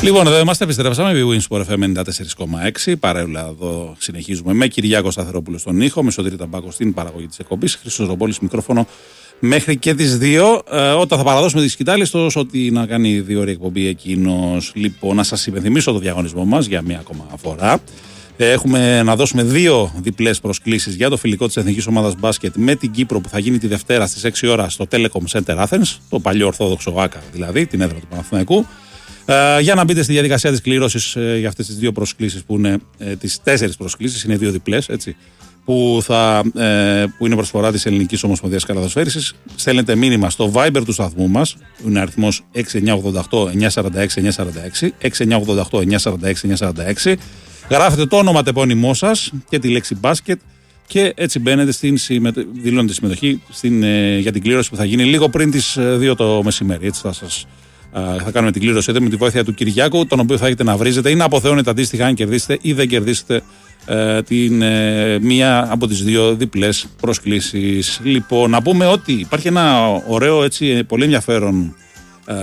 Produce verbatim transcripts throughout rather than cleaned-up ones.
Λοιπόν, εδώ είμαστε, επιστρέψαμε. Winsport εφ εμ ενενήντα τέσσερα κόμμα έξι. Παρέουλα εδώ συνεχίζουμε με Κυριάκο Σταθερόπουλο στον ήχο, με Σωτήρη Ταμπάκο στην παραγωγή της εκπομπής. Χρήστος Ρομπόλης μικρόφωνο μέχρι και τις δύο. Ε, όταν θα παραδώσουμε τη σκητάλη στο ότι να κάνει δύο ώρες εκπομπή εκείνος. Λοιπόν, να σας υπενθυμίσω το διαγωνισμό μας για μία ακόμα φορά. Έχουμε να δώσουμε δύο διπλές προσκλήσεις για το φιλικό της Εθνικής Ομάδας Μπάσκετ με την Κύπρο που θα γίνει τη Δευτέρα στις έξι ώρα στο Telecom Center Athens, το παλιό Ορθόδοξο ΆΚΑ δηλαδή, την έδρα του Παναθηναϊκού. Ε, για να μπείτε στη διαδικασία της κλήρωσης ε, για αυτές τις δύο προσκλήσεις που είναι ε, τις τέσσερις προσκλήσεις, είναι δύο διπλές, έτσι, που, θα, ε, που είναι προσφορά της Ελληνικής Ομοσπονδίας Καλαθοσφαίρισης. Στέλνετε μήνυμα στο Viber του σταθμού μας, που είναι αριθμός έξι εννιά ογδόντα οκτώ εννιά σαράντα έξι εννιά σαράντα έξι, έξι εννιά ογδόντα οκτώ εννιά σαράντα έξι εννιά σαράντα έξι. Γράφετε το όνομα τεπώνυμό σας και τη λέξη μπάσκετ και έτσι μπαίνετε στην συμμετο... δηλώνετε συμμετοχή στην, ε, για την κλήρωση που θα γίνει λίγο πριν τις δύο το μεσημέρι. Έτσι θα, σας, ε, θα κάνουμε την κλήρωση εδώ με τη βοήθεια του Κυριάκου, τον οποίο θα έχετε να βρίζετε ή να αποθεώνετε αντίστοιχα αν κερδίσετε ή δεν κερδίσετε ε, την, ε, μία από τις δύο διπλές προσκλήσεις. Λοιπόν, να πούμε ότι υπάρχει ένα ωραίο, έτσι, πολύ ενδιαφέρον ε,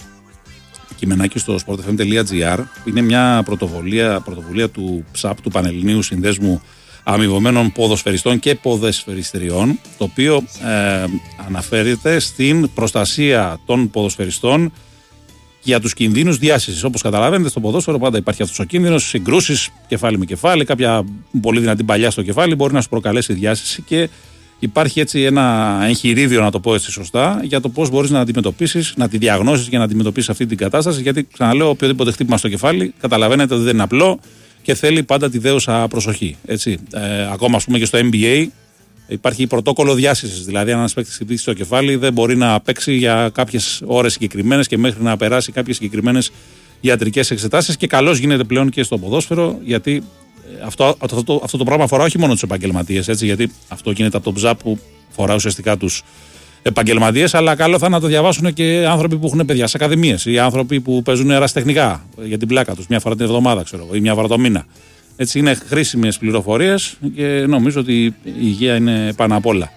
κειμενάκι στο sport f m τελεία g r. Είναι μια πρωτοβουλία, πρωτοβουλία του ΨΑΠ, του Πανελληνίου Συνδέσμου Αμοιβωμένων Ποδοσφαιριστών και Ποδοσφαιριστριών, το οποίο ε, αναφέρεται στην προστασία των ποδοσφαιριστών για τους κινδύνους διάσησης. Όπως καταλαβαίνετε, στο ποδόσφαιρο πάντα υπάρχει αυτός ο κίνδυνος, συγκρούσεις κεφάλι με κεφάλι, κάποια πολύ δυνατή παλιά στο κεφάλι μπορεί να σου προκαλέσει διάσηση και υπάρχει έτσι ένα εγχειρίδιο, να το πω έτσι σωστά, για το πώς μπορείς να αντιμετωπίσεις, να τη διαγνώσεις και να αντιμετωπίσεις αυτή την κατάσταση. Γιατί, ξαναλέω, οποιοδήποτε χτύπημα στο κεφάλι, καταλαβαίνετε ότι δεν είναι απλό και θέλει πάντα τη δέουσα προσοχή. Έτσι. Ε, ακόμα, ας πούμε, και στο N B A υπάρχει πρωτόκολλο διάσησης. Δηλαδή, αν ένας παίκτης χτυπήσει στο κεφάλι, δεν μπορεί να παίξει για κάποιες ώρες συγκεκριμένες και μέχρι να περάσει κάποιες συγκεκριμένες ιατρικές εξετάσεις. Και καλώς γίνεται πλέον και στο ποδόσφαιρο, γιατί Αυτό, αυτό, το, αυτό το πράγμα αφορά όχι μόνο τους επαγγελματίες, έτσι, γιατί αυτό γίνεται από τον ΨΑΠ που φορά ουσιαστικά τους επαγγελματίες, αλλά καλό θα είναι να το διαβάσουν και άνθρωποι που έχουν παιδιά σε ακαδημίες ή άνθρωποι που παίζουν ερασιτεχνικά για την πλάκα τους μια φορά την εβδομάδα, ξέρω, ή μια φορά το μήνα. Έτσι, είναι χρήσιμες πληροφορίες και νομίζω ότι η υγεία είναι πάνω απ' όλα.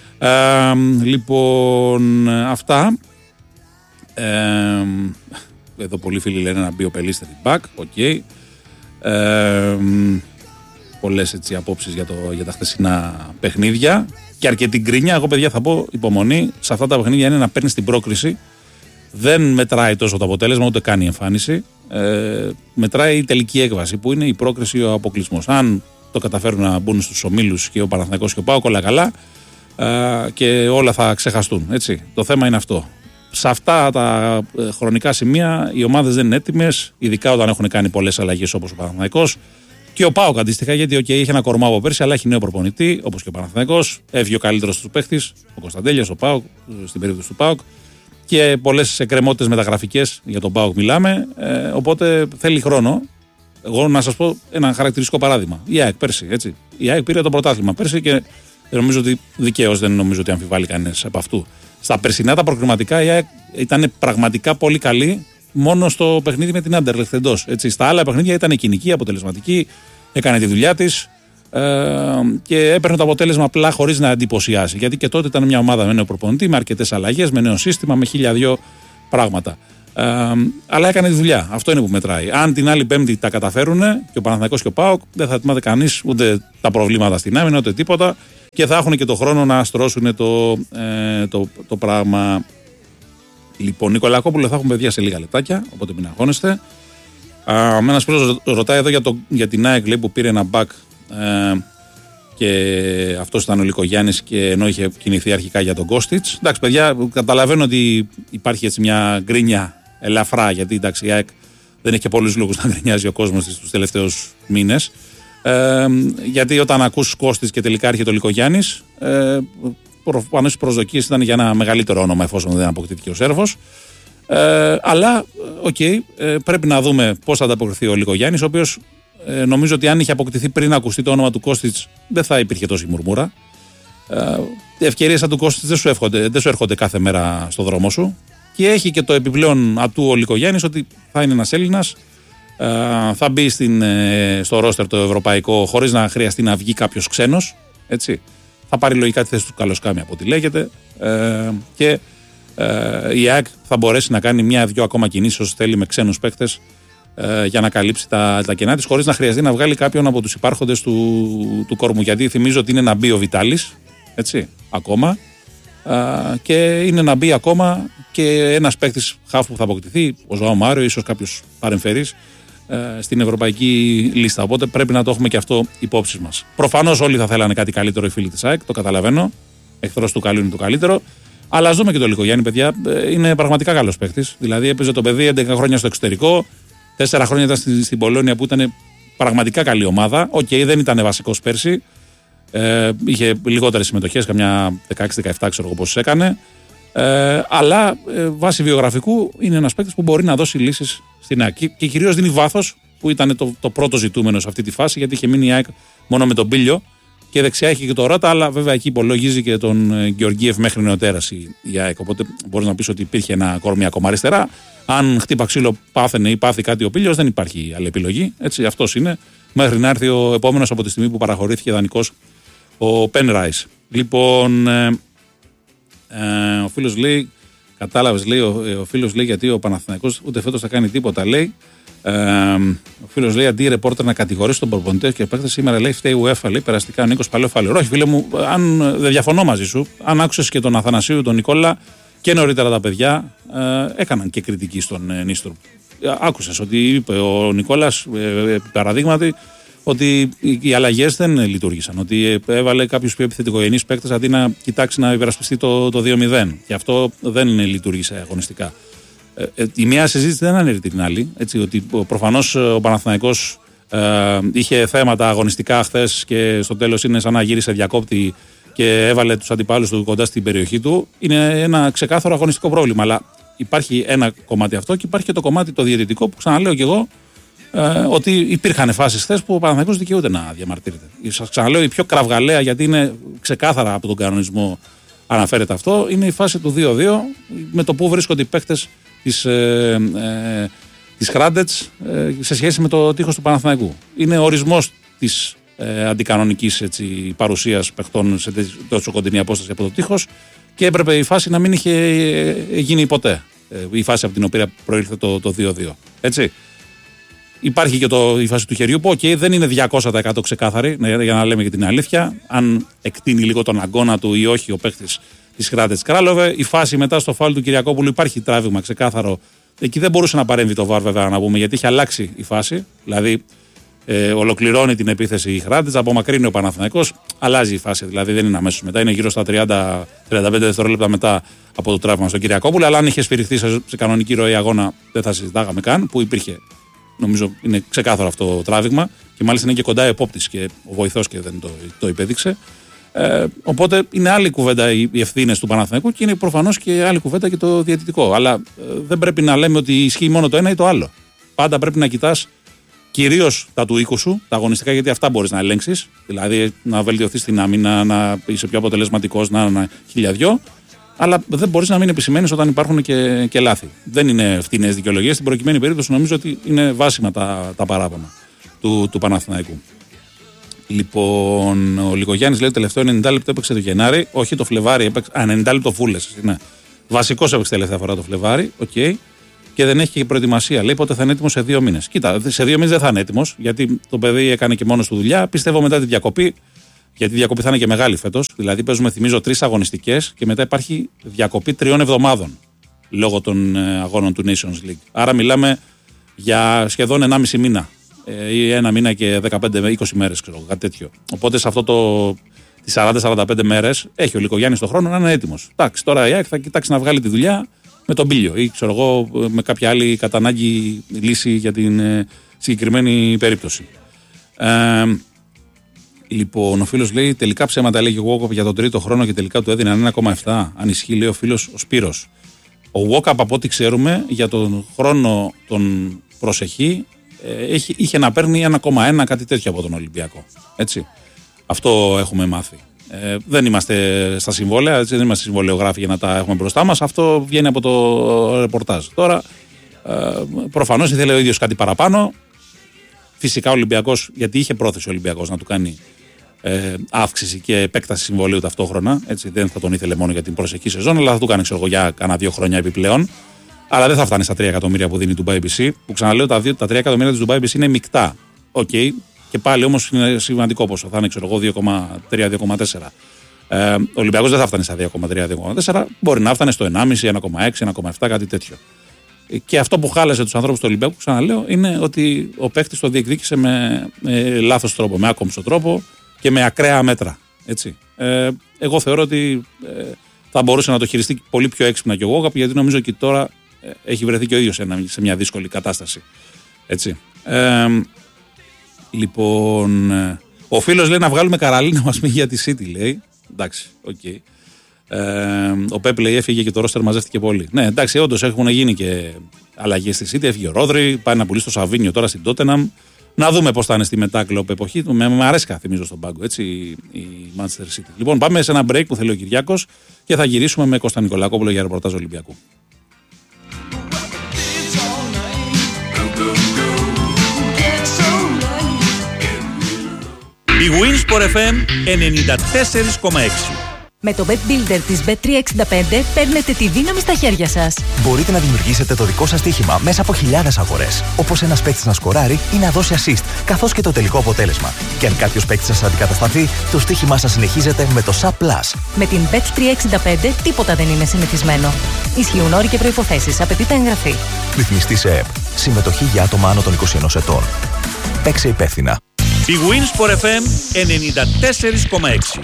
Ε, λοιπόν, αυτά. Ε, εδώ πολλοί φίλοι λένε να μπει ο Πελίστερη back, οκ. Okay. Ε, πολλές έτσι απόψεις για, το, για τα χθεσινά παιχνίδια και αρκετή γκρίνια. Εγώ, παιδιά, θα πω υπομονή. Σε αυτά τα παιχνίδια είναι να παίρνεις την πρόκριση. Δεν μετράει τόσο το αποτέλεσμα, ούτε κάνει η εμφάνιση. Ε, μετράει η τελική έκβαση που είναι η πρόκριση ή ο αποκλεισμός. Αν το καταφέρουν να μπουν στους ομίλους και ο Παναθηναϊκός και ο ΠΑΟΚ, όλα καλά, ε, και όλα θα ξεχαστούν. Έτσι. Το θέμα είναι αυτό. Σε αυτά τα χρονικά σημεία οι ομάδες δεν είναι έτοιμες, ειδικά όταν έχουν κάνει πολλές αλλαγές όπως ο Παναθηναϊκός και ο ΠΑΟΚ αντίστοιχα. Γιατί okay, είχε ένα κορμά από πέρσι, αλλά έχει νέο προπονητή όπως και ο Παναθηναϊκός. Έφυγε ο καλύτερος του παίχτης, ο Κωνσταντέλιας, ο ΠΑΟΚ, στην περίπτωση του ΠΑΟΚ. Και πολλές εκκρεμότητες μεταγραφικές για τον ΠΑΟΚ μιλάμε. Ε, οπότε θέλει χρόνο. Εγώ να σας πω ένα χαρακτηριστικό παράδειγμα. Η ΑΕΚ πέρσι, έτσι. Η ΑΕΚ πήρε το πρωτάθλημα πέρσι και νομίζω ότι δικαίως δεν νομίζω ότι αμφιβάλλει κανένας από αυτού. Στα περσινά τα προκριματικά η ΑΕΚ ήταν πραγματικά πολύ καλή μόνο στο παιχνίδι με την Άντερλεχτ εντός. Στα άλλα παιχνίδια ήταν κοινική, αποτελεσματική, έκανε τη δουλειά της ε, και έπαιρνε το αποτέλεσμα απλά χωρίς να εντυπωσιάσει. Γιατί και τότε ήταν μια ομάδα με νέο προπονητή, με αρκετές αλλαγές, με νέο σύστημα, με χίλια δυο πράγματα. Ε, αλλά έκανε τη δουλειά. Αυτό είναι που μετράει. Αν την άλλη Πέμπτη τα καταφέρουν και ο Παναθηναϊκός και ο ΠΑΟΚ, δεν θα θυμάται κανείς ούτε τα προβλήματα στην άμυνα ούτε τίποτα. Και θα έχουν και το χρόνο να στρώσουν το, ε, το, το πράγμα. Λοιπόν, Νικολακόπουλο, θα έχουμε παιδιά σε λίγα λεπτάκια, οπότε μην αγχώνεστε. Ένας φίλος ρωτάει εδώ για, το, για την ΑΕΚ, λέει, που πήρε ένα μπακ ε, και αυτός ήταν ο Λικογιάννης και ενώ είχε κινηθεί αρχικά για τον Κώστιτς. Εντάξει, παιδιά, καταλαβαίνω ότι υπάρχει έτσι μια γκρίνια ελαφρά, γιατί εντάξει, η ΑΕΚ δεν έχει και πολλούς λόγους να γκρινιάζει ο κόσμος τους τελευταίους μήνες. Ε, γιατί όταν ακούς Κώστης και τελικά έρχεται ο Λικογιάννης, ε, προφανώς οι προσδοκίες ήταν για ένα μεγαλύτερο όνομα εφόσον δεν αποκτήθηκε ο Σέρβος. Ε, αλλά, οκ, okay, ε, πρέπει να δούμε πώς θα ανταποκριθεί ο Λικογιάννης, ο οποίος ε, νομίζω ότι αν είχε αποκτηθεί πριν ακουστεί το όνομα του Κώστιτς, δεν θα υπήρχε τόση μουρμούρα. Ε, οι ευκαιρίες σαν του Κώστιτς δεν σου, έρχονται, δεν σου έρχονται κάθε μέρα στο δρόμο σου. Και έχει και το επιπλέον ατού ο Λικογιάννης ότι θα είναι ένας Έλληνας. Uh, θα μπει στην, ε, στο ρόστερ το ευρωπαϊκό χωρίς να χρειαστεί να βγει κάποιος ξένος, έτσι. Θα πάρει λογικά τη θέση του Καλοσκάμι από ό,τι λέγεται, ε, και ε, η ΑΕΚ θα μπορέσει να κάνει μια-δυο ακόμα κινήσεις όσο θέλει με ξένους παίκτες ε, για να καλύψει τα, τα κενά της, χωρίς να χρειαστεί να βγάλει κάποιον από τους υπάρχοντες του, του κορμού. Γιατί θυμίζω ότι είναι να μπει ο Βιτάλης, έτσι, ακόμα, ε, και είναι να μπει ακόμα και ένας παίκτης χαφ που θα αποκτηθεί, ο Ζωάο Μάριο, ίσως κάποιος παρεμφερής, ε, στην ευρωπαϊκή λίστα. Οπότε πρέπει να το έχουμε και αυτό υπόψη μας. Προφανώς όλοι θα θέλανε κάτι καλύτερο οι φίλοι της ΑΕΚ, το καταλαβαίνω. Εχθρός του καλού είναι το καλύτερο. Αλλά ας δούμε και το Λικογιάννη, παιδιά. Είναι πραγματικά καλός παίκτης. Δηλαδή έπαιζε το παιδί έντεκα χρόνια στο εξωτερικό. τέσσερα χρόνια ήταν στην, στην Πολόνια που ήταν πραγματικά καλή ομάδα. Οκ, okay, δεν ήταν βασικός πέρσι. Ε, είχε λιγότερες συμμετοχές, καμιά δεκαέξι δεκαεπτά ξέρω εγώ πόσες έκανε. Ε, αλλά ε, βάσει βιογραφικού είναι ένας παίκτης που μπορεί να δώσει λύσεις στην ΑΕΚ. Και, και κυρίως δίνει βάθος, που ήταν το, το πρώτο ζητούμενο σε αυτή τη φάση, γιατί είχε μείνει η ΑΕΚ μόνο με τον Πίλιο. Και δεξιά έχει και το Ρώτα, αλλά βέβαια εκεί υπολόγιζε και τον Γεωργίευ μέχρι νεοτέρας η ΑΕΚ. Οπότε μπορεί να πει ότι υπήρχε ένα κορμί ακόμα αριστερά. Αν χτύπα ξύλο πάθαινε ή πάθει κάτι ο Πίλιος, δεν υπάρχει άλλη επιλογή. Έτσι, αυτός είναι. Μέχρι να έρθει ο επόμενος από τη στιγμή που παραχωρήθηκε δανεικός ο Πεν Ράις. Λοιπόν, ε, ε, ο φίλος λέει, κατάλαβες, λέει, ο, ο φίλος λέει γιατί ο Παναθηναϊκός ούτε φέτος θα κάνει τίποτα, λέει. Ε, ο φίλος λέει αντί ρεπόρτερ να κατηγορήσει τον προπονητή και παίχτε σήμερα λέει φταίει η UEFA, λέει περαστικά ο Νίκος Παλαιοφάλαιρο. Όχι, φίλε μου, αν δεν διαφωνώ μαζί σου, αν άκουσες και τον Αθανασίου, τον Νικόλα και νωρίτερα τα παιδιά ε, έκαναν και κριτική στον ε, Νίστρο. Άκουσες ότι είπε ο Νικόλας, ε, παραδείγματι, ότι οι αλλαγές δεν λειτουργήσαν. Ότι έβαλε κάποιους πιο επιθετικογενείς παίκτες αντί να κοιτάξει να υπερασπιστεί το, το δύο μηδέν. Και αυτό δεν λειτουργήσε αγωνιστικά. Ε, ε, η μία συζήτηση δεν αναιρεί την άλλη. Έτσι, ότι προφανώς ο Παναθηναϊκός ε, είχε θέματα αγωνιστικά χθες και στο τέλος είναι σαν να γύρισε διακόπτη και έβαλε τους αντιπάλους του κοντά στην περιοχή του. Είναι ένα ξεκάθαρο αγωνιστικό πρόβλημα. Αλλά υπάρχει ένα κομμάτι αυτό και υπάρχει και το κομμάτι το διαιτητικό που ξαναλέω κι εγώ ε, ότι υπήρχαν φάσεις χθες που ο Παναθηναϊκός δικαιούται να διαμαρτύρεται. Σας ξαναλέω η πιο κραυγαλαία, γιατί είναι ξεκάθαρα από τον κανονισμό αναφέρεται αυτό, είναι η φάση του δύο δύο με το που βρίσκονται οι παίκτες της, ε, ε, της Χράντετς ε, σε σχέση με το τείχος του Παναθηναϊκού. Είναι ορισμός της ε, αντικανονικής έτσι, παρουσίας παιχτών σε τόσο κοντινή απόσταση από το τείχος και έπρεπε η φάση να μην είχε γίνει ποτέ. Ε, η φάση από την οποία προήλθε το, το δύο δύο. Έτσι. Υπάρχει και το, η φάση του χεριού που okay, δεν είναι διακόσια τοις εκατό ξεκάθαρη, για να λέμε και την αλήθεια. Αν εκτείνει λίγο τον αγκώνα του ή όχι ο παίχτης της Χράντετς Κράλοβε. Η φάση μετά στο φάουλ του Κυριακόπουλου υπάρχει τράβηγμα ξεκάθαρο. Εκεί δεν μπορούσε να παρέμβει το βαρ, βέβαια, να πούμε, γιατί είχε αλλάξει η φάση. Δηλαδή, ε, ολοκληρώνει την επίθεση η Χράντετς, απομακρύνει ο Παναθηναϊκός, αλλάζει η φάση. Δηλαδή, δεν είναι αμέσως μετά, είναι γύρω στα τριάντα με τριάντα πέντε δευτερόλεπτα μετά από το τράβημα στον Κυριακόπουλο. Αλλά αν είχε σφυριχθεί σε, σε κανονική ροή αγώνα, δεν θα συζητάγαμε καν, που υπήρχε. Νομίζω είναι ξεκάθαρο αυτό το τράβηγμα και μάλιστα είναι και κοντά ο επόπτης και ο βοηθός και δεν το, το υπέδειξε. Ε, οπότε είναι άλλη κουβέντα οι, οι ευθύνες του Παναθηναϊκού και είναι προφανώς και άλλη κουβέντα και το διαιτητικό. Αλλά ε, δεν πρέπει να λέμε ότι ισχύει μόνο το ένα ή το άλλο. Πάντα πρέπει να κοιτάς κυρίως τα του οίκου σου, τα αγωνιστικά, γιατί αυτά μπορείς να ελέγξεις. Δηλαδή να βελτιωθείς την άμυνα, να είσαι πιο αποτελεσματικός, να είναι χιλιαδιό. Αλλά δεν μπορείς να μην επισημαίνεις όταν υπάρχουν και, και λάθη. Δεν είναι φτηνές δικαιολογίες. Στην προκειμένη περίπτωση νομίζω ότι είναι βάσιμα τα, τα παράπονα του, του Παναθηναϊκού. Λοιπόν, ο Λικογιάννης λέει: το τελευταίο ενενήντα λεπτό έπαιξε το Γενάρη. Όχι το Φλεβάρι, έπαιξε. Α, ενενήντα λεπτό φούλες. Ναι. Βασικός έπαιξε τελευταία φορά το Φλεβάρι. Οκ. Okay. Και δεν έχει και προετοιμασία. Λέει: πότε θα είναι έτοιμο σε δύο μήνες. Κοίτα, σε δύο μήνες δεν θα είναι έτοιμο, γιατί το παιδί έκανε και μόνος του δουλειά. Πιστεύω μετά τη διακοπή. Γιατί η διακοπή θα είναι και μεγάλη φέτος. Δηλαδή, παίζουμε, θυμίζω, τρεις αγωνιστικές και μετά υπάρχει διακοπή τριών εβδομάδων λόγω των αγώνων του Nations League. Άρα, μιλάμε για σχεδόν ενάμιση μήνα ή ένα μήνα και δεκαπέντε με είκοσι μέρες, ξέρω, κάτι τέτοιο. Οπότε, σε αυτό το τις σαράντα με σαράντα πέντε μέρες έχει ο Λικογιάννης τον χρόνο να είναι έτοιμος. Εντάξει, τώρα η ΑΕΚ θα κοιτάξει να βγάλει τη δουλειά με τον Πίλιο ή ξέρω εγώ με κάποια άλλη κατά ανάγκη λύση για την ε, συγκεκριμένη περίπτωση. Ε, Λοιπόν, ο φίλος λέει: τελικά ψέματα λέγει ο Walkup για τον τρίτο χρόνο και τελικά του έδιναν ένα κόμμα επτά. Αν ισχύει, λέει ο φίλος ο Σπύρος. Ο Walkup, από ό,τι ξέρουμε, για τον χρόνο τον προσεχή ε, είχε, είχε να παίρνει ένα κόμμα ένα, κάτι τέτοιο από τον Ολυμπιακό. Έτσι. Αυτό έχουμε μάθει. Ε, δεν είμαστε στα συμβόλαια, έτσι, δεν είμαστε συμβολιογράφοι για να τα έχουμε μπροστά μας. Αυτό βγαίνει από το ρεπορτάζ. Τώρα, ε, προφανώς ήθελε ο ίδιος κάτι παραπάνω. Φυσικά ο Ολυμπιακός, γιατί είχε πρόθεση ο Ολυμπιακός να του κάνει ε, αύξηση και επέκταση συμβολίου ταυτόχρονα. Έτσι, δεν θα τον ήθελε μόνο για την προσεχή σεζόν, αλλά θα του κάνει ξέρω, για κάνα δύο χρόνια επιπλέον. Αλλά δεν θα φτάνει στα τρία εκατομμύρια που δίνει η Dubai μπι σι. Που ξαναλέω, τα, τα τρία εκατομμύρια της Dubai μπι σι είναι μεικτά. Οκ. Okay. Και πάλι όμως είναι σημαντικό ποσό. Θα είναι, ξέρω εγώ, δύο κόμμα τρία με δύο κόμμα τέσσερα. Ε, ο Ολυμπιακός δεν θα φτάνει στα δύο κόμμα τρία με δύο κόμμα τέσσερα. Μπορεί να φτάνει στο ενάμιση, ένα κόμμα έξι, ένα κόμμα επτά, κάτι τέτοιο. Και αυτό που χάλασε τους ανθρώπους του Ολυμπιακού, ξαναλέω, είναι ότι ο παίκτης το διεκδίκησε με, με λάθος τρόπο, με άκομψο τρόπο και με ακραία μέτρα. Έτσι. Ε, εγώ θεωρώ ότι ε, θα μπορούσε να το χειριστεί πολύ πιο έξυπνα και ο Γόγαπ, γιατί νομίζω ότι τώρα ε, έχει βρεθεί και ο ίδιος σε, σε μια δύσκολη κατάσταση. Έτσι. Ε, λοιπόν, ε, ο φίλος λέει να βγάλουμε Καραλίνα μας πει για τη City, λέει. Εντάξει, οκ. Okay. Ε, ο Πέπ λέει έφυγε και το ρόστερ μαζεύτηκε πολύ. Ναι, εντάξει, όντως έχουν γίνει και αλλαγές στη City. Έφυγε ο Ρόδρυ, πάει να πουλήσει το Σαβίνιο τώρα στην Τότεναμ. Να δούμε πώς θα είναι στη μετά κλοπ εποχή του. Με, με αρέσκα, θυμίζω στον πάγκο, έτσι, η Manchester City. Λοιπόν, πάμε σε ένα break που θέλει ο Κυριάκος και θα γυρίσουμε με Κώστα Νικολακόπουλο για ρεπορτάζ Ολυμπιακού. Η Winsport εφ εμ ενενήντα τέσσερα κόμμα έξι. Με το Bet Builder της μπετ τριακόσια εξήντα πέντε παίρνετε τη δύναμη στα χέρια σας. Μπορείτε να δημιουργήσετε το δικό σας στοίχημα μέσα από χιλιάδες αγορές. Όπως ένας παίκτης να σκοράρει ή να δώσει assist, καθώς και το τελικό αποτέλεσμα. Και αν κάποιος παίκτης σας αντικατασταθεί, το στοίχημά σας συνεχίζεται με το Sub Plus. Με την μπετ τριακόσια εξήντα πέντε τίποτα δεν είναι συνηθισμένο. Ισχύουν όροι και προϋποθέσεις. Απαιτείται εγγραφή. Ρυθμιστή σε ΕΕΠ. Συμμετοχή για άτομα άνω των είκοσι ενός ετών. Παίξε υπεύθυνα. Η Winsport εφ εμ ενενήντα τέσσερα κόμμα έξι.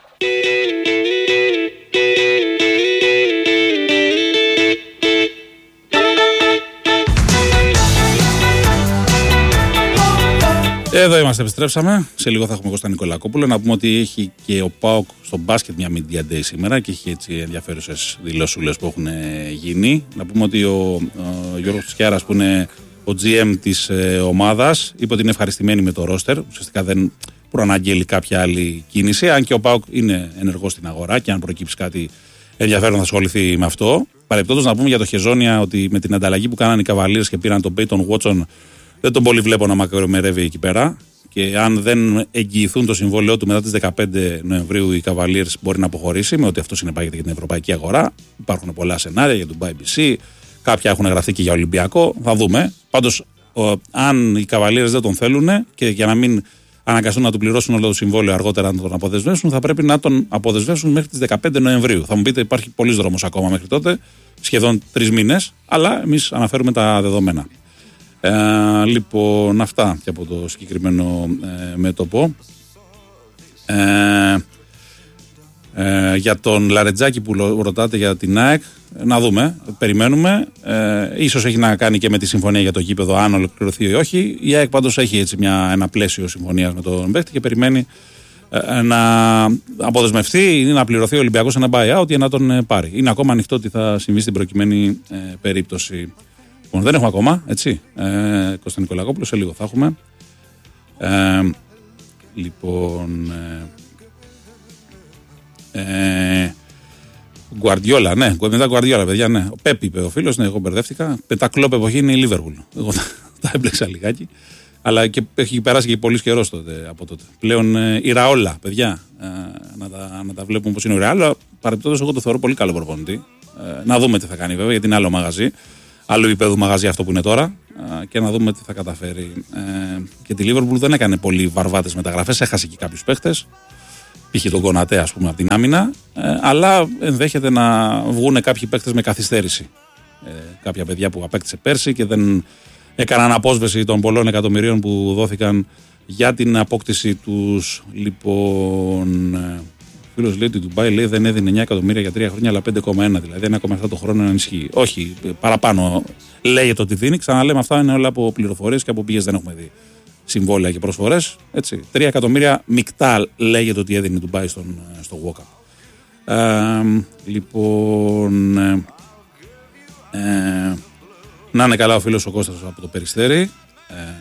Εδώ είμαστε, επιστρέψαμε. Σε λίγο θα έχουμε Κώστα Νικολακόπουλο. Να πούμε ότι έχει και ο ΠΑΟΚ στο μπάσκετ μια Media Day σήμερα και έχει έτσι ενδιαφέρουσες δηλώσουλες που έχουν γίνει. Να πούμε ότι ο, ο Γιώργος Τσιάρας, που είναι ο τζι εμ της ε, ομάδας, είπε ότι είναι ευχαριστημένοι με το ρόστερ. Ουσιαστικά δεν προαναγγέλει κάποια άλλη κίνηση. Αν και ο ΠΑΟΚ είναι ενεργός στην αγορά και αν προκύψει κάτι ενδιαφέρον θα ασχοληθεί με αυτό. Παρεπτόντως, να πούμε για το Χεζόνια ότι με την ανταλλαγή που κάνανε οι Cavaliers και πήραν τον Peyton Watson, δεν τον πολύ βλέπω να μακρομερεύει εκεί πέρα. Και αν δεν εγγυηθούν το συμβόλαιό του μετά τις δεκαπέντε Νοεμβρίου, οι Cavaliers μπορεί να αποχωρήσει, με ότι αυτό συνεπάγεται για την ευρωπαϊκή αγορά. Υπάρχουν πολλά σενάρια για τον Dubai μπι σι. Κάποια έχουν γραφτεί και για Ολυμπιακό. Θα δούμε. Πάντως, αν οι Cavaliers δεν τον θέλουν και για να μην αναγκαστούν να του πληρώσουν όλο το συμβόλαιο αργότερα να τον αποδεσμεύσουν, θα πρέπει να τον αποδεσμεύσουν μέχρι τις δεκαπέντε Νοεμβρίου. Θα μου πείτε, υπάρχει πολλής δρόμος ακόμα μέχρι τότε, σχεδόν τρεις μήνες, αλλά εμείς αναφέρουμε τα δεδομένα. Ε, λοιπόν, αυτά και από το συγκεκριμένο ε, μέτωπο. Ε, ε, για τον Λαρετζάκη που ρωτάτε για την ΑΕΚ, να δούμε, περιμένουμε. Ε, ίσως έχει να κάνει και με τη συμφωνία για το γήπεδο, αν ολοκληρωθεί ή όχι. Η ΑΕΚ πάντως έχει έτσι μια, ένα πλαίσιο συμφωνίας με τον παίκτη και περιμένει ε, να αποδεσμευτεί ή να πληρωθεί ο Ολυμπιακός ένα buyout ή να τον ε, πάρει. Είναι ακόμα ανοιχτό ότι θα συμβεί στην προκειμένη ε, περίπτωση. Λοιπόν, δεν έχουμε ακόμα, έτσι. Ε, Κώστα Νικολακόπουλο, σε λίγο θα έχουμε. Ε, λοιπόν. Ε, ε, Γκουαρδιόλα, ναι, μετά Γκουαρδιόλα, παιδιά, ναι. Ο Πέπ είπε ο φίλος, ναι, εγώ μπερδεύτηκα. Μετά κλοπ εποχή είναι η Λίβερπουλ. Εγώ τα, τα έμπλεξα λιγάκι. Αλλά και έχει περάσει και πολύ καιρό τότε, από τότε. Πλέον ε, η Ραόλα, παιδιά, ε, να, τα, να τα βλέπουμε πώς είναι ο Ραόλα. Παρεπτόντως, εγώ το θεωρώ πολύ καλό προπονητή. Ε, να δούμε τι θα κάνει, βέβαια, γιατί είναι άλλο μαγαζί. Άλλο επίπεδο μαγαζί αυτό που είναι τώρα. Ε, και να δούμε τι θα καταφέρει. Ε, και τη Λίβερπουλ δεν έκανε πολύ βαρβάτες μεταγραφές. Έχασε και κάποιους παίχτες. Π.χ. τον Κονατέ, ας πούμε, από την άμυνα. Ε, αλλά ενδέχεται να βγουν κάποιοι παίχτες με καθυστέρηση. Ε, κάποια παιδιά που απέκτησε πέρσι και δεν έκαναν απόσβεση των πολλών εκατομμυρίων που δόθηκαν για την απόκτηση τους. Λοιπόν, ο φίλος λέει ότι η Dubai λέει, δεν έδινε εννιά εκατομμύρια για τρία χρόνια, αλλά πέντε κόμμα ένα, δηλαδή ένα κόμμα επτά το χρόνο να ενισχύει. Όχι, παραπάνω λέγεται ότι δίνει. Ξαναλέμε, αυτά είναι όλα από πληροφορίες και από πηγές, δεν έχουμε δει συμβόλαια και προσφορές. τρία εκατομμύρια μεικτά λέγεται ότι έδινε η Dubai στον, στο Walkup. Ε, λοιπόν. Ε, ε, να είναι καλά ο φίλος ο Κώστας από το Περιστέρι. Ε,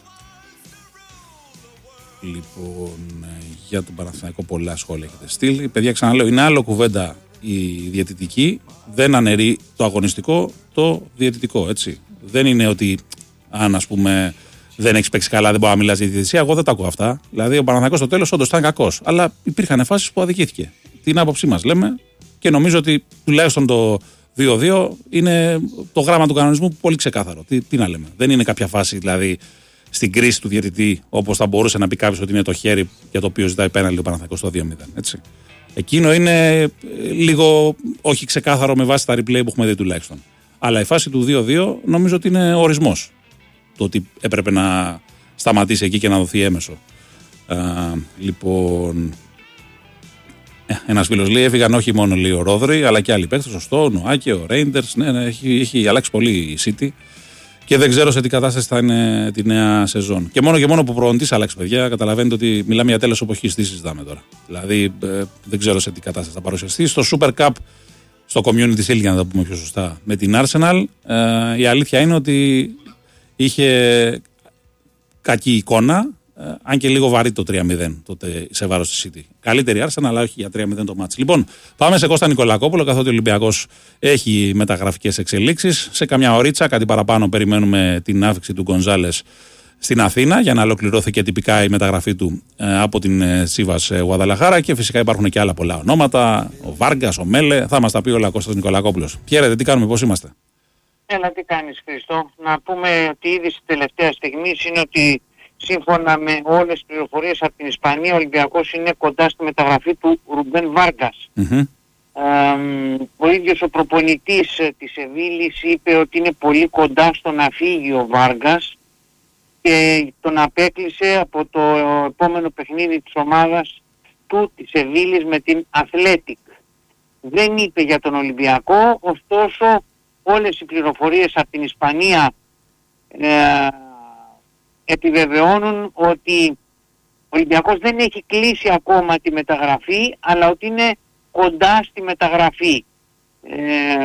λοιπόν, για τον Παναθηναϊκό πολλά σχόλια έχετε στείλει. Παιδιά, ξαναλέω, είναι άλλο κουβέντα η διαιτητική. Δεν αναιρεί το αγωνιστικό, το διαιτητικό, έτσι. Δεν είναι ότι αν, ας πούμε, δεν έχει παίξει καλά, δεν μπορεί να μιλάς για διαιτησία. Εγώ δεν τα ακούω αυτά. Δηλαδή, ο Παναθηναϊκός στο τέλος όντως ήταν κακός. Αλλά υπήρχαν φάσεις που αδικήθηκε. Την άποψή μας λέμε και νομίζω ότι τουλάχιστον το δύο δύο είναι το γράμμα του κανονισμού πολύ ξεκάθαρο. Τι, τι να λέμε. Δεν είναι κάποια φάση δηλαδή στην κρίση του διαιτητή, όπως θα μπορούσε να πει κάποιος ότι είναι το χέρι για το οποίο ζητάει πέναλτι ο Παναθηναϊκός στο δύο μηδέν. Έτσι. Εκείνο είναι λίγο όχι ξεκάθαρο με βάση τα replay που έχουμε δει τουλάχιστον. Αλλά η φάση του δύο δύο νομίζω ότι είναι ορισμός. Το ότι έπρεπε να σταματήσει εκεί και να δοθεί έμεσο. Α, λοιπόν. Ένας φίλος λέει: έφυγαν όχι μόνο λέει, ο Ρόδρυ, αλλά και άλλοι παίκτες. Σωστό, ο Νοάκε, ο Ρέιντερς. Ναι, ναι, έχει, έχει αλλάξει πολύ η City. Και δεν ξέρω σε τι κατάσταση θα είναι τη νέα σεζόν. Και μόνο και μόνο που ο προπονητής άλλαξε, παιδιά, καταλαβαίνετε ότι μιλάμε για τέλος εποχής. Τι συζητάμε τώρα. Δηλαδή, ε, δεν ξέρω σε τι κατάσταση θα παρουσιαστεί. Στο Super Cup, στο Community Shield, για να τα πούμε πιο σωστά, με την Arsenal, ε, η αλήθεια είναι ότι είχε κακή εικόνα. Ε, αν και λίγο βαρύ το τρία μηδέν τότε σε βάρος της City. Καλύτερη Arsenal, αλλά όχι για τρία μηδέν το μάτς. Λοιπόν, πάμε σε Κώστα Νικολακόπουλο, καθότι ο Ολυμπιακός έχει μεταγραφικές εξελίξεις. Σε καμιά ωρίτσα, κάτι παραπάνω, περιμένουμε την άφηξη του Γκονζάλες στην Αθήνα για να ολοκληρώθει και τυπικά η μεταγραφή του ε, από την ε, Σίβας ε, Γουαδαλαχάρα. Και φυσικά υπάρχουν και άλλα πολλά ονόματα. Ο Βάργκας, ο Μέλε. Θα μας τα πει όλα ο Κώστας Νικολακόπουλος. Χαίρετε, τι κάνουμε, πώς είμαστε? Έλα, τι κάνεις, Χριστό? Να πούμε ότι ήδη στη τελευταία στιγμή είναι ότι σύμφωνα με όλες τις πληροφορίες από την Ισπανία, ο Ολυμπιακός είναι κοντά στη μεταγραφή του Ρουμπέν Βάργκας. Mm-hmm. Ε, ο ίδιος ο προπονητής της Σεβίλης είπε ότι είναι πολύ κοντά στο να φύγει ο Βάργκας και τον απέκλεισε από το επόμενο παιχνίδι της ομάδας του της Σεβίλης με την Αθλέτικ. Δεν είπε για τον Ολυμπιακό, ωστόσο όλες οι πληροφορίες από την Ισπανία ε, επιβεβαιώνουν ότι ο Ολυμπιακός δεν έχει κλείσει ακόμα τη μεταγραφή, αλλά ότι είναι κοντά στη μεταγραφή. Ε,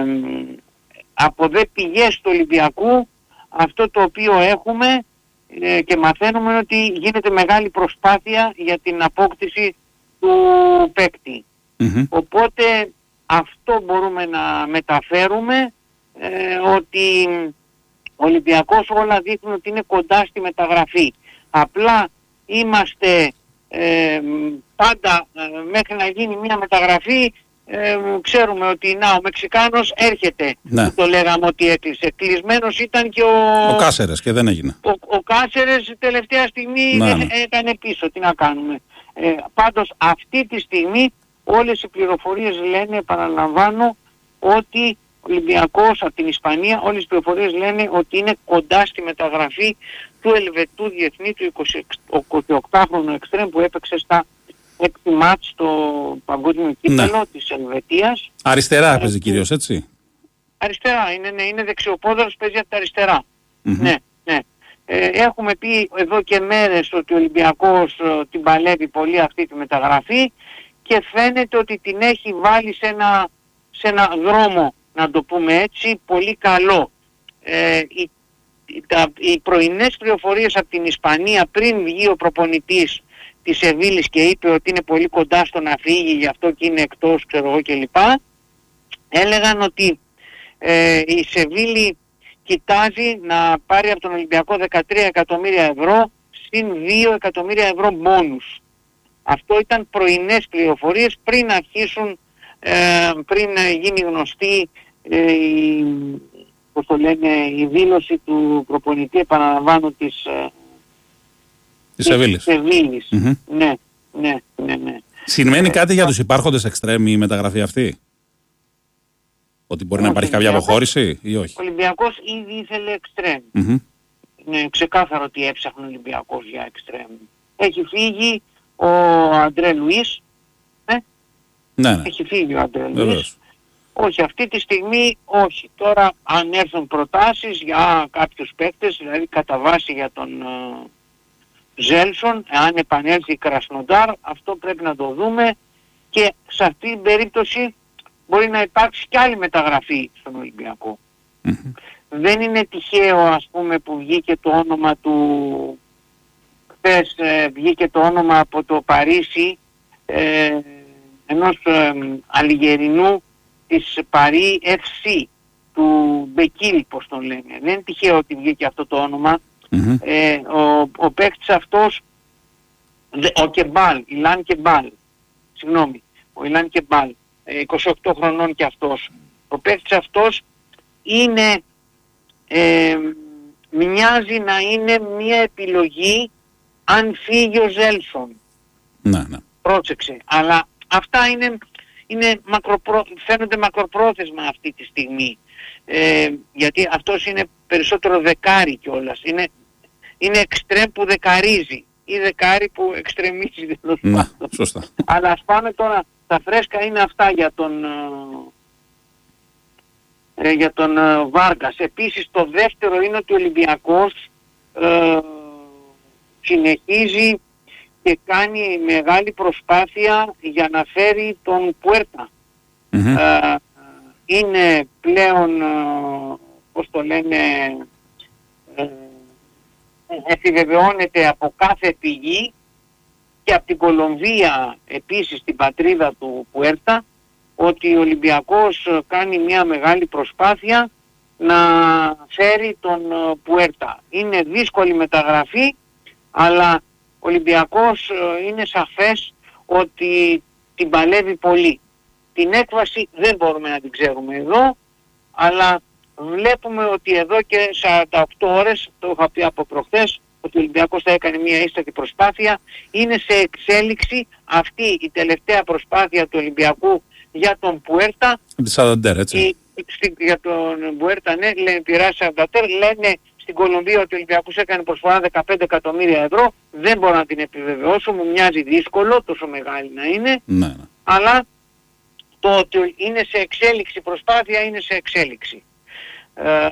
από δε πηγές του Ολυμπιακού αυτό το οποίο έχουμε ε, και μαθαίνουμε είναι ότι γίνεται μεγάλη προσπάθεια για την απόκτηση του παίκτη. Mm-hmm. Οπότε αυτό μπορούμε να μεταφέρουμε, ε, ότι ο Ολυμπιακός όλα δείχνουν ότι είναι κοντά στη μεταγραφή. Απλά είμαστε ε, πάντα ε, μέχρι να γίνει μια μεταγραφή ε, ξέρουμε ότι να, ο Μεξικάνος έρχεται. Ναι. Που το λέγαμε ότι έκλεισε. Κλεισμένος ήταν και ο... Ο Κάσερες και δεν έγινε. Ο, ο Κάσερες τελευταία στιγμή ναι, ναι. έκανε πίσω. Τι να κάνουμε. Ε, πάντως αυτή τη στιγμή όλες οι πληροφορίες λένε, επαναλαμβάνω, ότι ο Ολυμπιακός από την Ισπανία, όλες οι πληροφορίες λένε ότι είναι κοντά στη μεταγραφή του Ελβετού διεθνή, του εικοσιοκτάχρονου εξτρέμ που έπαιξε στα έξι μάτς στο παγκόσμιο κύπελλο ναι. της Ελβετίας. Αριστερά παίζει κυρίως, έτσι. Αριστερά, είναι, ναι, είναι δεξιοπόδαρος, παίζει από τα αριστερά. Mm-hmm. Ναι, ναι. Ε, έχουμε πει εδώ και μέρες ότι ο Ολυμπιακός ε, την παλεύει πολύ αυτή τη μεταγραφή και φαίνεται ότι την έχει βάλει σε ένα, σε ένα δρόμο, να το πούμε έτσι, πολύ καλό. Ε, οι, τα, οι πρωινές πληροφορίες από την Ισπανία πριν βγει ο προπονητής της Σεβίλης και είπε ότι είναι πολύ κοντά στο να φύγει, γι' αυτό και είναι εκτός, ξέρω εγώ κλπ. Έλεγαν ότι ε, η Σεβίλη κοιτάζει να πάρει από τον Ολυμπιακό δεκατρία εκατομμύρια ευρώ συν δύο εκατομμύρια ευρώ μπόνους. Αυτό ήταν πρωινές πληροφορίες πριν αρχίσουν, ε, πριν γίνει γνωστή ε, η, πώς το λένε, η δήλωση του προπονητή, επαναλαμβάνω, της, ε, της Σεβίλης. Mm-hmm. Ναι, ναι, ναι, ναι. Σημαίνει ε, κάτι ε, για τους υπάρχοντες εξτρέμ η μεταγραφή αυτή? Ότι μπορεί να υπάρχει κάποια αποχώρηση ή όχι? Ο Ολυμπιακός ήδη ήθελε εξτρέμ. Mm-hmm. Είναι ξεκάθαρο ότι έψαχνε ο Ολυμπιακός για εξτρέμ. Έχει φύγει ο Αντρέ Λουίς. Ε? Ναι, ναι. Έχει φύγει ο Αντρέ Λουίς. Όχι, αυτή τη στιγμή όχι. Τώρα αν έρθουν προτάσεις για κάποιους παίκτες, δηλαδή κατά βάση για τον uh, Ζέλσον, αν επανέλθει η Κρασνοντάρ, αυτό πρέπει να το δούμε και σε αυτή την περίπτωση μπορεί να υπάρξει και άλλη μεταγραφή στον Ολυμπιακό. Mm-hmm. Δεν είναι τυχαίο, ας πούμε, που βγήκε το όνομα του, χθες ε, βγήκε το όνομα από το Παρίσι ε, ενός ε, Αλιγερινού της Παρί εφ σι, του Μπεκίλ, πώς τον λένε. Δεν είναι τυχαίο ότι βγήκε αυτό το όνομα. Mm-hmm. Ε, ο, ο παίκτης αυτός, ο Κεμπάλ, Ιλάν Κεμπάλ, συγγνώμη, ο Ιλάν Κεμπάλ, είκοσι οκτώ χρονών και αυτός, Ο παίκτης αυτός είναι, ε, μοιάζει να είναι μια επιλογή αν φύγει ο Ζέλσον. Ναι, ναι. Πρόσεξε. Αλλά αυτά είναι, είναι μακροπρό, φαίνονται μακροπρόθεσμα αυτή τη στιγμή. Ε, γιατί αυτός είναι περισσότερο δεκάρι κιόλας. Είναι, είναι εξτρέμ που δεκαρίζει ή δεκάρι που εξτρεμίζει. Ναι, σωστά. Αλλά ας πάμε τώρα, τα φρέσκα είναι αυτά για τον, ε, για τον ε, Βάργας. Επίσης το δεύτερο είναι ότι ο Ολυμπιακός ε, συνεχίζει και κάνει μεγάλη προσπάθεια για να φέρει τον Πουέρτα. Mm-hmm. Ε, είναι πλέον, ε, πώς το λένε, ε, επιβεβαιώνεται από κάθε πηγή και από την Κολομβία επίσης, την πατρίδα του Πουέρτα, ότι ο Ολυμπιακός κάνει μια μεγάλη προσπάθεια να φέρει τον Πουέρτα. Είναι δύσκολη μεταγραφή, αλλά ο Ολυμπιακός είναι σαφές ότι την παλεύει πολύ. Την έκβαση δεν μπορούμε να την ξέρουμε εδώ, αλλά βλέπουμε ότι εδώ και σαράντα οκτώ ώρες, το είχα πει από προχθές, ότι ο Ολυμπιακός θα έκανε μια ίστατη προσπάθεια. Είναι σε εξέλιξη αυτή η τελευταία προσπάθεια του Ολυμπιακού για τον Πουέρτα. Τη Σανταντέρ, έτσι. Στη, για τον Πουέρτα, ναι, λένε πειράζει Σανταντέρ, λένε στην Κολομβία ότι ο Ολυμπιακός έκανε προσφορά δεκαπέντε εκατομμύρια ευρώ. Δεν μπορώ να την επιβεβαιώσω, μου μοιάζει δύσκολο, τόσο μεγάλη να είναι. Ναι, ναι. Αλλά το ότι είναι σε εξέλιξη προσπάθεια είναι σε εξέλιξη. Ε,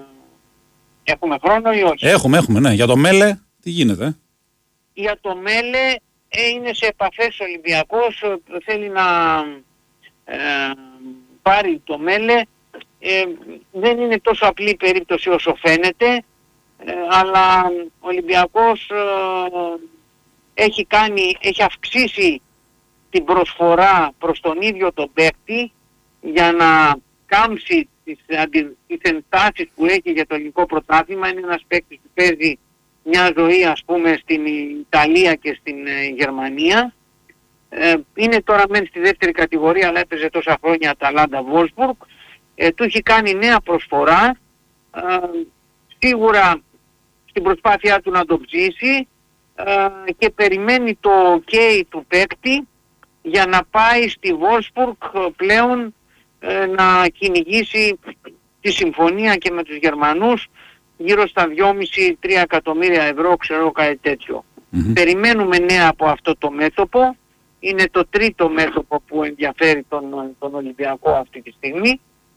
έχουμε χρόνο ή όχι? Έχουμε, έχουμε, ναι. Για το Μέλε, τι γίνεται? Για το Μέλε ε, είναι σε επαφές ο Ολυμπιακός, θέλει να ε, πάρει το Μέλε. Ε, δεν είναι τόσο απλή η περίπτωση όσο φαίνεται, ε, αλλά ο Ολυμπιακός ε, έχει κάνει, έχει αυξήσει την προσφορά προς τον ίδιο τον παίκτη για να κάμψει τις, αντι, τις ενστάσεις που έχει για το ελληνικό πρωτάθλημα. Είναι ένας παίκτης που παίζει μια ζωή, ας πούμε, στην Ιταλία και στην ε, Γερμανία. Ε, είναι τώρα μεν στη δεύτερη κατηγορία, αλλά έπαιζε τόσα χρόνια Αταλάντα Βόλσμπουργκ. Ε, του έχει κάνει νέα προσφορά, ε, σίγουρα στην προσπάθειά του να το ψήσει, ε, και περιμένει το ok του παίκτη για να πάει στη Βόλσμπουργκ πλέον ε, να κυνηγήσει τη συμφωνία και με τους Γερμανούς γύρω στα δυόμισι με τρία εκατομμύρια ευρώ, ξέρω, κάτι τέτοιο. Mm-hmm. Περιμένουμε νέα από αυτό το μέτωπο. Είναι το τρίτο μέτωπο που ενδιαφέρει τον, τον Ολυμπιακό αυτή τη στιγμή.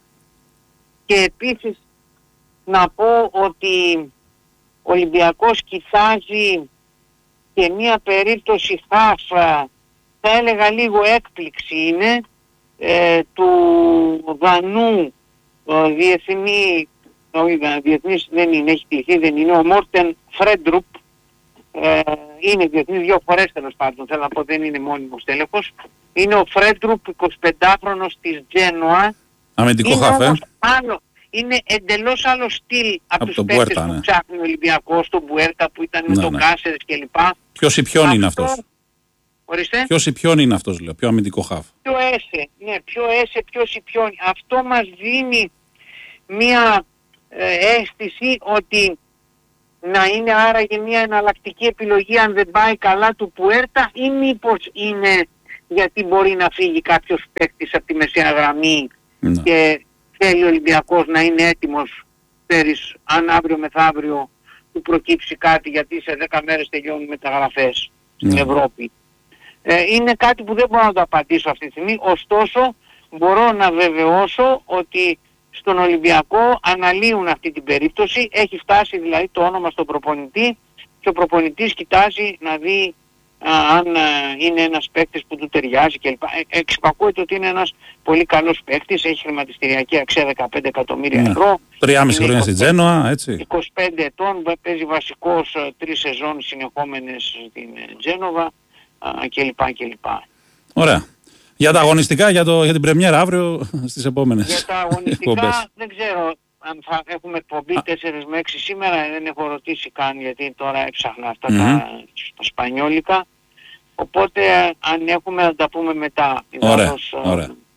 Και επίσης να πω ότι ο Ολυμπιακός κοιτάζει και μία περίπτωση χάφα, θα έλεγα λίγο έκπληξη είναι, ε, του Δανού ε, διεθνή, όχι διεθνής δεν είναι, έχει τυχθεί, δεν είναι, ο Μόρτεν Φρέντρουπ, ε, είναι διεθνής δύο φορές τέλος πάντων, θέλω να πω, δεν είναι μόνιμος τέλεχος. Είναι ο Φρέντρουπ, εικοσιπεντάχρονος της Τζένοα. Αμυντικό χαφ, ε. Άλλο, είναι εντελώς άλλο στυλ από, από τους παίκτες που ναι. ψάχνει ο Ολυμπιακός, τον Μπουέρτα που ήταν ναι, με τον ναι. Κάσερες κλπ. Ποιος ή ποιον είναι αυτός? Ορίστε. Ποιος ή ποιον είναι αυτός, λέω, πιο αμυντικό χαφ? Ποιο έσε, ναι, ποιο έσε, ποιος ή ποιον. Αυτό μας δίνει μία ε, αίσθηση ότι να είναι άραγε μία εναλλακτική επιλογή αν δεν πάει καλά του Πουέρτα, ή μήπως είναι γιατί μπορεί να φύγει κάποιος παίκτης από τη μεσαία γραμμή ναι. και θέλει ο Ολυμπιακός να είναι έτοιμος, ξέρεις, αν αύριο μεθαύριο του προκύψει κάτι, γιατί σε δέκα μέρες τελειώνουν μεταγραφές στην ναι. Ευρώπη. Ε, είναι κάτι που δεν μπορώ να το απαντήσω αυτή τη στιγμή, ωστόσο μπορώ να βεβαιώσω ότι στον Ολυμπιακό αναλύουν αυτή την περίπτωση, έχει φτάσει δηλαδή το όνομα στον προπονητή και ο προπονητής κοιτάζει να δει α, αν α, είναι ένας παίκτης που του ταιριάζει κλπ. Ε, εξυπακούεται ότι είναι ένας πολύ καλός παίκτης, έχει χρηματιστηριακή αξία δεκαπέντε εκατομμύρια ναι. ευρώ. Τρία χρόνια στην Τζένοα, έτσι. είκοσι πέντε ετών, παίζει βασικός τρεις σεζόν συνεχόμενες στην Τζένοβα κλπ. κλπ. Ωραία. Για τα αγωνιστικά, για, το, για την πρεμιέρα αύριο στις επόμενες. Για τα αγωνιστικά δεν ξέρω αν θα έχουμε εκπομπή τέσσερα με έξι σήμερα, δεν έχω ρωτήσει καν γιατί τώρα έψαχνα αυτά mm-hmm. τα, τα σπανιόλικα. Οπότε αν έχουμε να τα πούμε μετά. Ωραία, ωραία.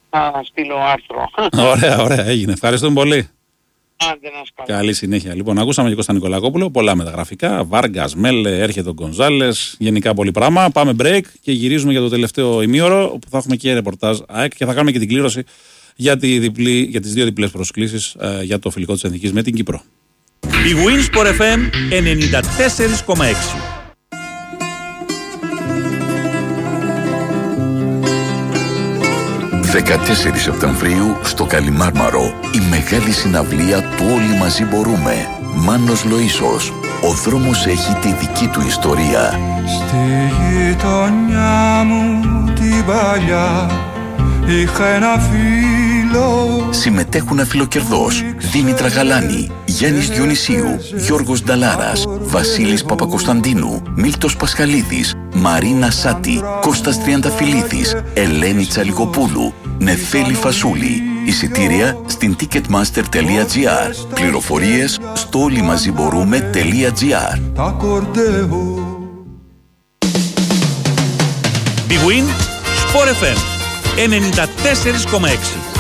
θα στείλω άρθρο. Ωραία, ωραία, έγινε. Ευχαριστούμε πολύ. Άντε να σκάλω. Καλή συνέχεια. Λοιπόν, ακούσαμε και Κώστα Νικολακόπουλο, πολλά μεταγραφικά. Βάργας, Μέλε, έρχεται ο Γκονζάλες, γενικά πολύ πράγμα. Πάμε break και γυρίζουμε για το τελευταίο ημίωρο, όπου θα έχουμε και ρεπορτάζ ΑΕΚ και θα κάνουμε και την κλήρωση για, τη διπλή, για τις δύο διπλές προσκλήσεις ε, για το φιλικό της Εθνικής με την Κύπρο. Η Winsport εφ εμ ενενήντα τέσσερα κόμμα έξι. δεκατέσσερις Σεπτεμβρίου στο Καλιμάρμαρο η μεγάλη συναυλία του Όλοι Μαζί Μπορούμε. Μάνος Λοΐσος. Ο δρόμος έχει τη δική του ιστορία. Στη γειτονιά μου την παλιά είχα ένα φίλο. Συμμετέχουν αφιλοκερδός Δήμητρα Γαλάνη, Γιάννης Διονυσίου, Γιώργος Νταλάρας, Βασίλης Παπακοσταντίνου, Μίλτος Πασχαλίδης, Μαρίνα Σάτη, Κώστας Τριανταφυλλίδης, Ελένη Τσαλικοπούλου, Νεφέλη Φασούλη. Εισιτήρια στην ticketmaster τελεία gr. Πληροφορίες στο όλοιμαζιμπορούμε τελεία gr. Big Win Sport εφ εμ ενενήντα τέσσερα κόμμα έξι.